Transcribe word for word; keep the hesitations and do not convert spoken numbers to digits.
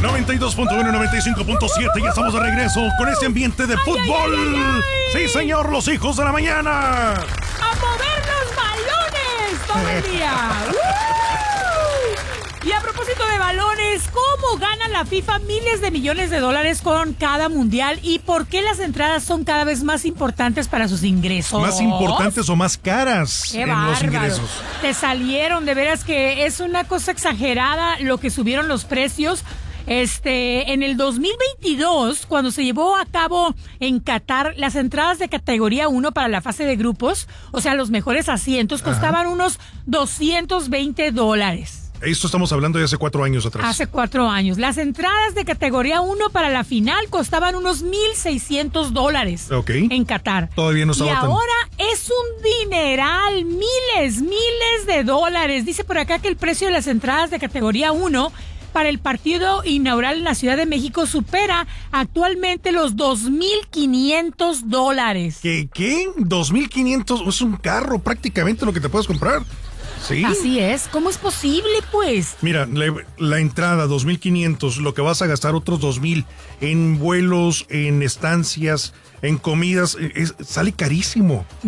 noventa y dos punto uno, noventa y cinco punto siete. Ya estamos de regreso con este ambiente de fútbol. Ay, ay, ay, ay. Sí, señor, los hijos de la mañana. ¡A mover los balones todo el día! ¡Uh! Y a propósito de balones, ¿cómo gana la FIFA miles de millones de dólares con cada mundial? ¿Y por qué las entradas son cada vez más importantes para sus ingresos? ¿Más importantes o más caras ¡Qué en los bárbaro! ingresos? Te salieron, de veras que es una cosa exagerada lo que subieron los precios. Este, en el dos mil veintidós, cuando se llevó a cabo en Qatar, las entradas de categoría uno para la fase de grupos, o sea, los mejores asientos, costaban Ajá. unos doscientos veinte dólares. Esto estamos hablando de hace cuatro años atrás. Hace cuatro años. Las entradas de categoría uno para la final costaban unos mil seiscientos dólares Ok. en Qatar. Todavía no estaba Y tan... ahora es un dineral, miles, miles de dólares. Dice por acá que el precio de las entradas de categoría uno para el partido inaugural en la Ciudad de México supera actualmente los dos mil quinientos dólares. ¿Qué? ¿Qué? ¿dos mil quinientos? Es un carro prácticamente lo que te puedes comprar. ¿Sí? Así es. ¿Cómo es posible, pues? Mira, la, la entrada, dos mil quinientos, lo que vas a gastar otros dos mil en vuelos, en estancias, en comidas, es, sale carísimo.